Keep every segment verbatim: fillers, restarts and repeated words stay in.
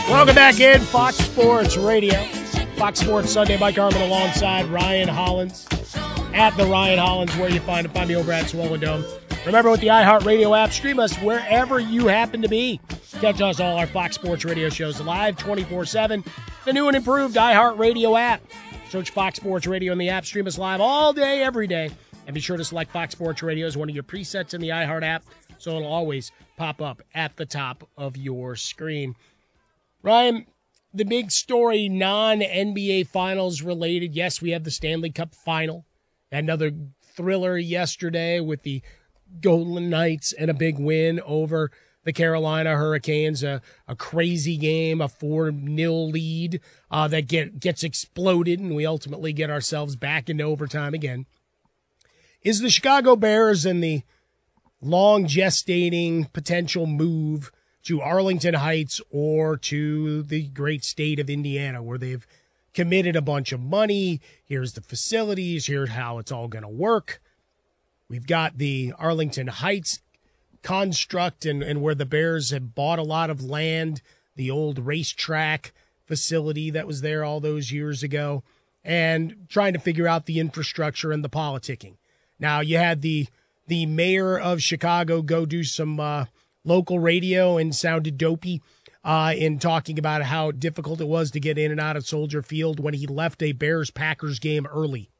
Welcome back in, Fox Sports Radio. Fox Sports Sunday, Mike Harmon alongside Ryan Hollins. At the Ryan Hollins, where you find him. Find me over at Swollen Dome. Remember, with the iHeartRadio app, stream us wherever you happen to be. Catch us all our Fox Sports Radio shows live twenty-four seven. The new and improved iHeartRadio app. Search Fox Sports Radio in the app. Stream us live all day, every day. And be sure to select Fox Sports Radio as one of your presets in the iHeart app, so it'll always pop up at the top of your screen. Ryan, the big story, non-N B A Finals related. Yes, we have the Stanley Cup Final. Another thriller yesterday with the Golden Knights and a big win over the Carolina Hurricanes. A, a crazy game, a four nil lead uh, that get, gets exploded, and we ultimately get ourselves back into overtime again. Is the Chicago Bears and the long gestating potential move to Arlington Heights or to the great state of Indiana, where they've committed a bunch of money? Here's the facilities. Here's how it's all going to work. We've got the Arlington Heights construct and, and where the Bears have bought a lot of land, the old racetrack facility that was there all those years ago, and trying to figure out the infrastructure and the politicking. Now, you had the the mayor of Chicago go do some uh, local radio and sounded dopey uh, in talking about how difficult it was to get in and out of Soldier Field when he left a Bears-Packers game early.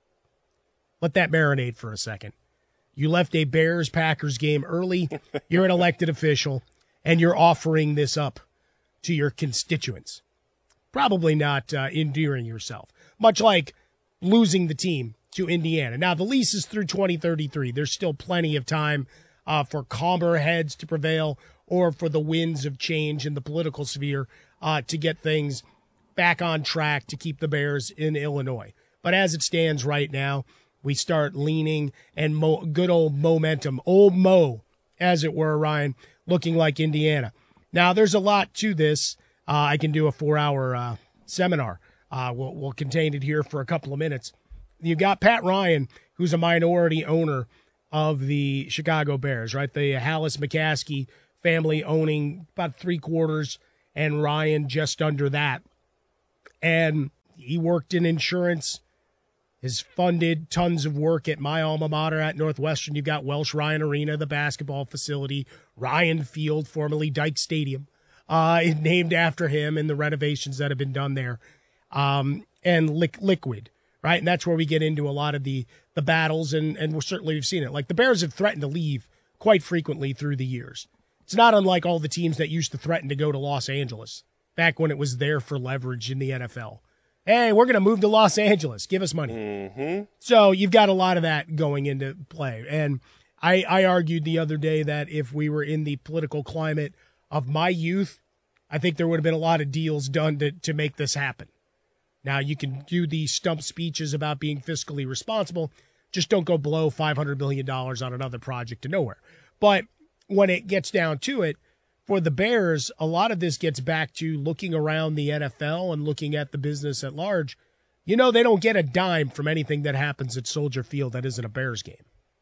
Let that marinate for a second. You left a Bears-Packers game early, you're an elected official, and you're offering this up to your constituents. Probably not uh, endearing yourself, much like losing the team to Indiana. Now, the lease is through twenty thirty-three. There's still plenty of time uh, for calmer heads to prevail or for the winds of change in the political sphere uh, to get things back on track to keep the Bears in Illinois. But as it stands right now, we start leaning and mo- good old momentum, old Mo, as it were, Ryan, looking like Indiana. Now, there's a lot to this. Uh, I can do a four-hour uh, seminar. Uh, we'll, we'll contain it here for a couple of minutes. You've got Pat Ryan, who's a minority owner of the Chicago Bears, right? The Hallis McCaskey family owning about three quarters, and Ryan just under that. And he worked in insurance, has funded tons of work at my alma mater at Northwestern. You've got Welsh Ryan Arena, the basketball facility, Ryan Field, formerly Dyke Stadium, uh, named after him, and the renovations that have been done there, um, and li- Liquid. Right, and that's where we get into a lot of the the battles, and, and we're certainly we've seen it. Like, the Bears have threatened to leave quite frequently through the years. It's not unlike all the teams that used to threaten to go to Los Angeles back when it was there for leverage in the N F L. Hey, we're going to move to Los Angeles. Give us money. Mm-hmm. So you've got a lot of that going into play. And I, I argued the other day that if we were in the political climate of my youth, I think there would have been a lot of deals done to, to make this happen. Now, you can do the stump speeches about being fiscally responsible. Just don't go blow five hundred million dollars on another project to nowhere. But when it gets down to it, for the Bears, a lot of this gets back to looking around the N F L and looking at the business at large. You know, they don't get a dime from anything that happens at Soldier Field that isn't a Bears game.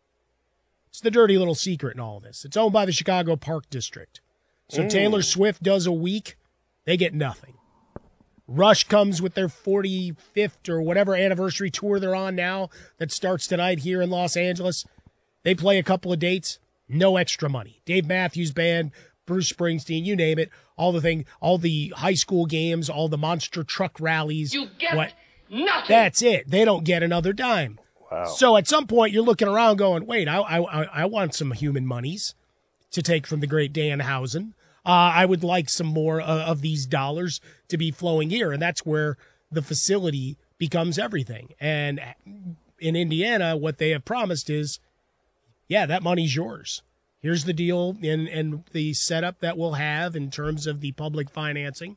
It's the dirty little secret in all of this. It's owned by the Chicago Park District. So mm. Taylor Swift does a week, they get nothing. Rush comes with their forty-fifth or whatever anniversary tour they're on now that starts tonight here in Los Angeles. They play a couple of dates, no extra money. Dave Matthews Band, Bruce Springsteen, you name it, all the thing, all the high school games, all the monster truck rallies. You get what, nothing. That's it. They don't get another dime. Wow. So at some point you're looking around going, wait, I I I want some human monies to take from the great Danhausen. Uh, I would like some more uh, of these dollars to be flowing here. And that's where the facility becomes everything. And in Indiana, what they have promised is, yeah, that money's yours. Here's the deal and, and the setup that we'll have in terms of the public financing.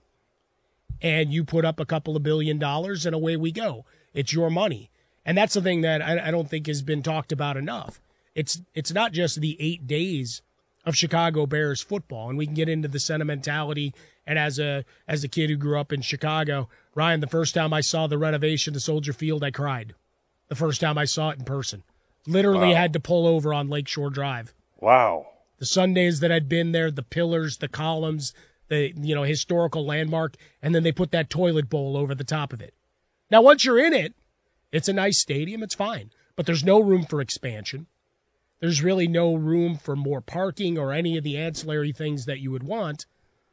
And you put up a couple of billion dollars and away we go. It's your money. And that's the thing that I, I don't think has been talked about enough. It's it's not just the eight days of Chicago Bears football, and we can get into the sentimentality. And as a as a kid who grew up in Chicago, Ryan, the first time I saw the renovation to Soldier Field, I cried. The first time I saw it in person. Literally Wow. had to pull over on Lakeshore Drive. Wow. The Sundays that I'd been there, the pillars, the columns, the you know historical landmark, and then they put that toilet bowl over the top of it. Now, once you're in it, it's a nice stadium. It's fine. But there's no room for expansion. There's really no room for more parking or any of the ancillary things that you would want.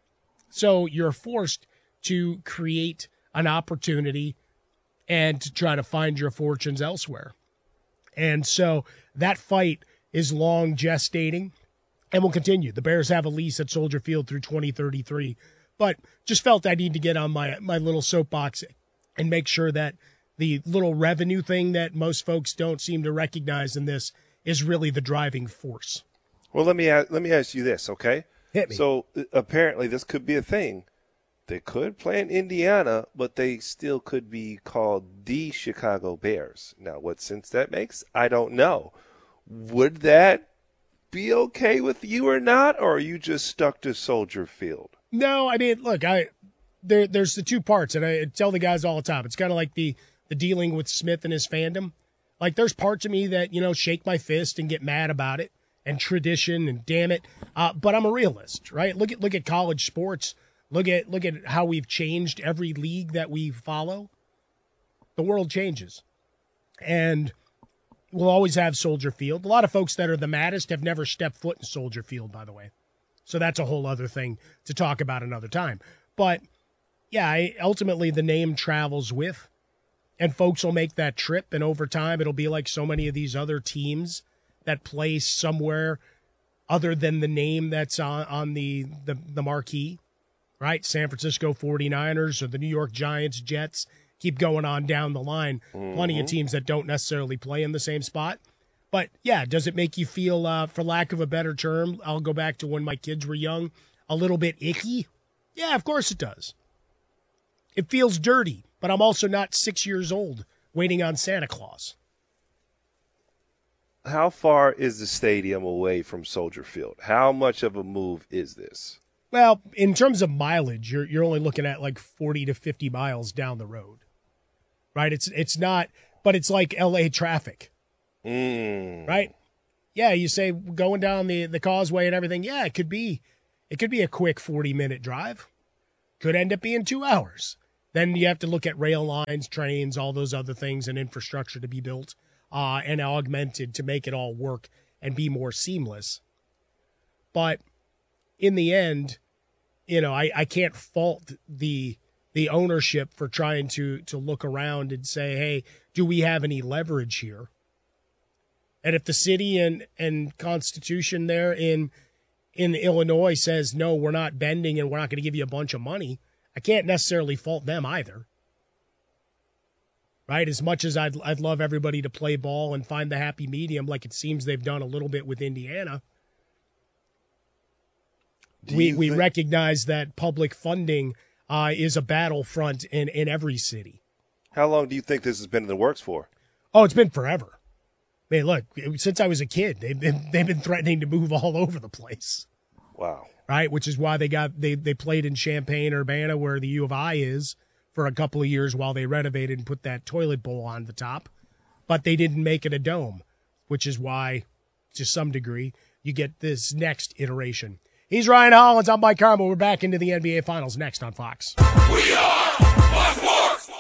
So you're forced to create an opportunity and to try to find your fortunes elsewhere. And so that fight is long gestating and will continue. The Bears have a lease at Soldier Field through twenty thirty-three. But just felt I need to get on my, my little soapbox and make sure that the little revenue thing that most folks don't seem to recognize in this is really the driving force. Well, let me ask, let me ask you this, okay? Hit me. So uh, apparently this could be a thing. They could play in Indiana, but they still could be called the Chicago Bears. Now, what sense that makes, I don't know. Would that be okay with you or not, or are you just stuck to Soldier Field? No, I mean, look, I there there's the two parts, and I tell the guys all the time. It's kind of like the the dealing with Smith and his fandom. Like, there's parts of me that, you know, shake my fist and get mad about it, and tradition, and damn it. Uh, but I'm a realist, right? Look at look at college sports. Look at look at how we've changed every league that we follow. The world changes. And we'll always have Soldier Field. A lot of folks that are the maddest have never stepped foot in Soldier Field, by the way. So that's a whole other thing to talk about another time. But, yeah, I, ultimately the name travels with. And folks will make that trip, and over time it'll be like so many of these other teams that play somewhere other than the name that's on, on the, the, the marquee, right? San Francisco forty-niners or the New York Giants, Jets, keep going on down the line. Mm-hmm. Plenty of teams that don't necessarily play in the same spot. But, yeah, does it make you feel, uh, for lack of a better term, I'll go back to when my kids were young, a little bit icky? Yeah, of course it does. It feels dirty. But I'm also not six years old waiting on Santa Claus. How far is the stadium away from Soldier Field? How much of a move is this? Well, in terms of mileage, you're you're only looking at like forty to fifty miles down the road. Right? It's it's not, but it's like L A traffic. Mm. Right? Yeah, you say going down the, the causeway and everything, yeah, it could be it could be a quick forty-minute drive. Could end up being two hours. Then you have to look at rail lines, trains, all those other things, and infrastructure to be built uh, and augmented to make it all work and be more seamless. But in the end, you know, I, I can't fault the the ownership for trying to to look around and say, hey, do we have any leverage here? And if the city and, and Constitution there in in Illinois says, no, we're not bending and we're not going to give you a bunch of money, I can't necessarily fault them either, right? As much as I'd I'd love everybody to play ball and find the happy medium, like it seems they've done a little bit with Indiana. Do we we think- recognize that public funding uh, is a battlefront in, in every city. How long do you think this has been in the works for? Oh, it's been forever. I mean, look, since I was a kid, they've been they've been threatening to move all over the place. Wow. Right, which is why they got they, they played in Champaign-Urbana, where the U of I is, for a couple of years while they renovated and put that toilet bowl on the top. But they didn't make it a dome, which is why, to some degree, you get this next iteration. He's Ryan Hollins. I'm Mike Carmel. We're back into the N B A Finals next on Fox. We are Fox Sports.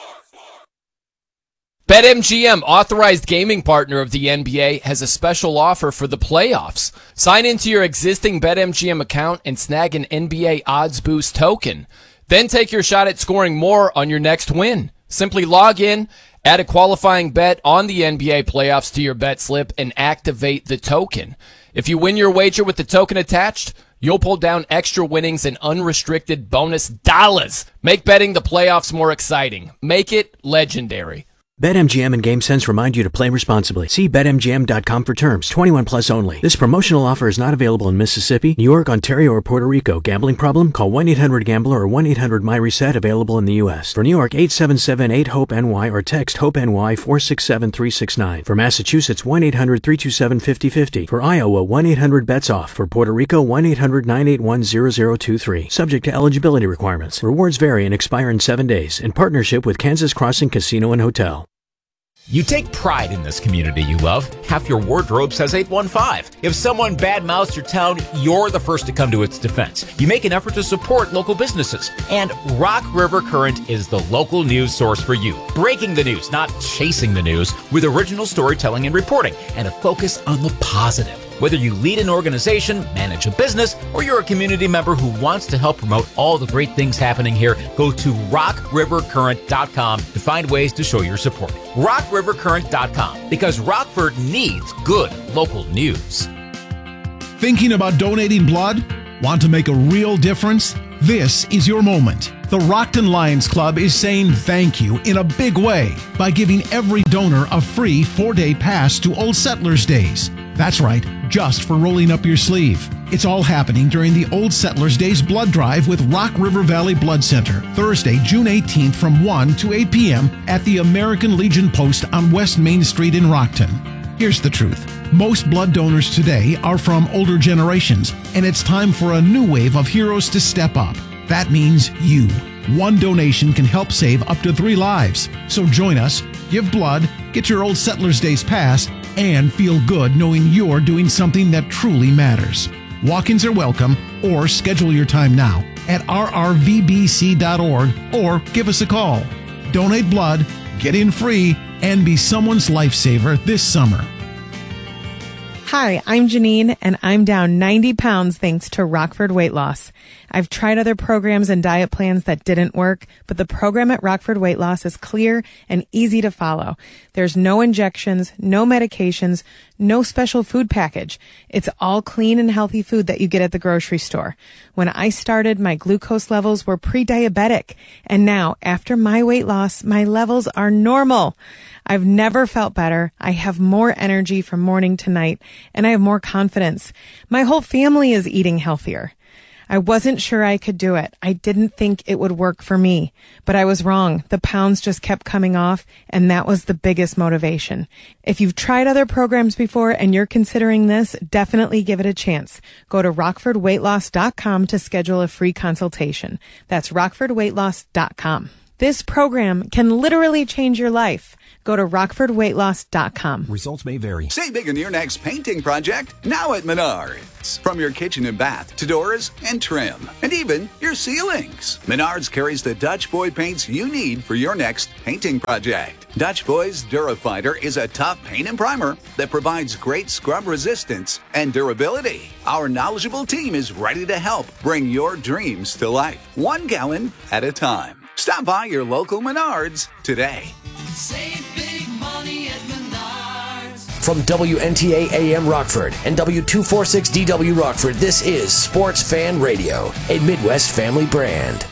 BetMGM, authorized gaming partner of the N B A, has a special offer for the playoffs. Sign into your existing BetMGM account and snag an N B A Odds Boost token. Then take your shot at scoring more on your next win. Simply log in, add a qualifying bet on the N B A playoffs to your bet slip, and activate the token. If you win your wager with the token attached, you'll pull down extra winnings and unrestricted bonus dollars. Make betting the playoffs more exciting. Make it legendary. BetMGM and GameSense remind you to play responsibly. See Bet M G M dot com for terms. twenty-one plus only. This promotional offer is not available in Mississippi, New York, Ontario, or Puerto Rico. Gambling problem? Call one eight hundred gambler or one eight hundred my reset, available in the U S. For New York, eight seven seven eight hope N Y or text HOPE-NY four six seven three six nine. For Massachusetts, one eight hundred three two seven five zero five zero. For Iowa, one eight hundred bets off. For Puerto Rico, one eight hundred nine eight one zero zero two three. Subject to eligibility requirements. Rewards vary and expire in seven days. In partnership with Kansas Crossing Casino and Hotel. You take pride in this community you love. Half your wardrobe says eight one five. If someone badmouths your town, you're the first to come to its defense. You make an effort to support local businesses. And Rock River Current is the local news source for you. Breaking the news, not chasing the news, with original storytelling and reporting, and a focus on the positive. Whether you lead an organization, manage a business, or you're a community member who wants to help promote all the great things happening here, go to rock river current dot com to find ways to show your support. rock river current dot com, because Rockford needs good local news. Thinking about donating blood? Want to make a real difference? This is your moment. The Rockton Lions Club is saying thank you in a big way by giving every donor a free four-day pass to Old Settlers Days. That's right, just for rolling up your sleeve. It's all happening during the Old Settlers Days blood drive with Rock River Valley Blood Center, Thursday, June eighteenth from one to eight p.m. at the American Legion Post on West Main Street in Rockton. Here's the truth. Most blood donors today are from older generations, and it's time for a new wave of heroes to step up. That means you. One donation can help save up to three lives. So join us, give blood, get your Old Settlers Days pass, and feel good knowing you're doing something that truly matters. Walk-ins are welcome, or schedule your time now at r r v b c dot org or give us a call. Donate blood, get in free, and be someone's lifesaver this summer. Hi, I'm Janine, and I'm down ninety pounds thanks to Rockford Weight Loss. I've tried other programs and diet plans that didn't work, but the program at Rockford Weight Loss is clear and easy to follow. There's no injections, no medications, no special food package. It's all clean and healthy food that you get at the grocery store. When I started, my glucose levels were pre-diabetic, and now, after my weight loss, my levels are normal. I've never felt better. I have more energy from morning to night, and I have more confidence. My whole family is eating healthier. I wasn't sure I could do it. I didn't think it would work for me, but I was wrong. The pounds just kept coming off, and that was the biggest motivation. If you've tried other programs before and you're considering this, definitely give it a chance. Go to rockford weight loss dot com to schedule a free consultation. That's rockford weight loss dot com. This program can literally change your life. Go to rockford weight loss dot com. Results may vary. Save big on your next painting project now at Menards. From your kitchen and bath to doors and trim, and even your ceilings. Menards carries the Dutch Boy paints you need for your next painting project. Dutch Boy's Durafighter is a tough paint and primer that provides great scrub resistance and durability. Our knowledgeable team is ready to help bring your dreams to life, one gallon at a time. Stop by your local Menards today. Save big money at Menards. From W N T A A M Rockford and W two forty-six D W Rockford, this is Sports Fan Radio, a Midwest family brand.